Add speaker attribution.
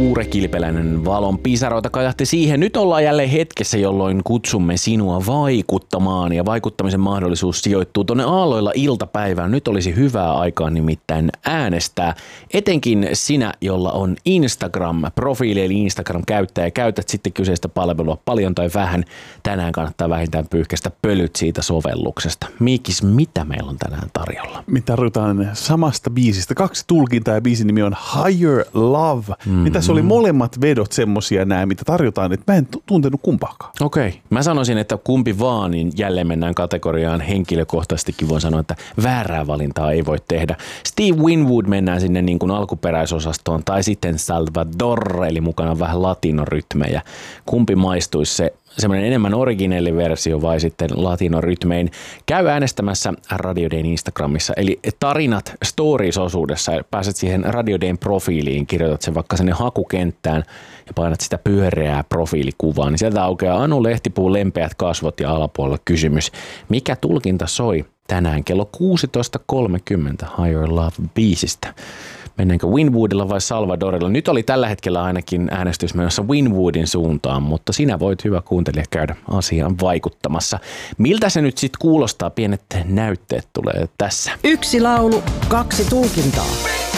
Speaker 1: Tuure Kilpeläinen valon pisaroita kajahti siihen. Nyt ollaan jälleen hetkessä, jolloin kutsumme sinua vaikuttamaan ja vaikuttamisen mahdollisuus sijoittuu tuonne aalloilla iltapäivään. Nyt olisi hyvää aikaa nimittäin äänestää. Etenkin sinä, jolla on Instagram-profiili eli Instagram-käyttäjä. Käytät sitten kyseistä palvelua paljon tai vähän. Tänään kannattaa vähintään pyyhkästä pölyt siitä sovelluksesta. Mikis, mitä meillä on tänään tarjolla?
Speaker 2: Me tarjotaan samasta biisistä 2 tulkintaa ja biisin nimi on Higher Love. Tässä oli molemmat vedot semmosia nää, mitä tarjotaan, että mä en tuntenut kumpaakaan.
Speaker 1: Okei. Mä sanoisin, että kumpi vaan, niin jälleen mennään kategoriaan. Henkilökohtaisestikin voin sanoa, että väärää valintaa ei voi tehdä. Steve Winwood mennään sinne niin kuin alkuperäisosastoon, tai sitten Salvador, eli mukana vähän latinorytmejä. Kumpi maistuisi, se semmoinen enemmän originelliversio vai sitten latinorytmein? Käy äänestämässä Radio Dayn Instagramissa, eli tarinat stories-osuudessa. Pääset siihen Radio Dayn profiiliin, kirjoitat sen vaikka sinne hakukenttään ja painat sitä pyöreää profiilikuvaa, niin sieltä aukeaa Anu Lehtipuun lempeät kasvot ja alapuolella kysymys. Mikä tulkinta soi tänään kello 16.30 Higher Love-biisistä? Mennäänkö Winwoodilla vai Salvadorilla? Nyt oli tällä hetkellä ainakin äänestys menossa Winwoodin suuntaan, mutta sinä voit, hyvä kuuntelija, käydä asiaan vaikuttamassa. Miltä se nyt sitten kuulostaa? Pienet näytteet tulee tässä.
Speaker 3: 1 laulu, 2 tulkintaa.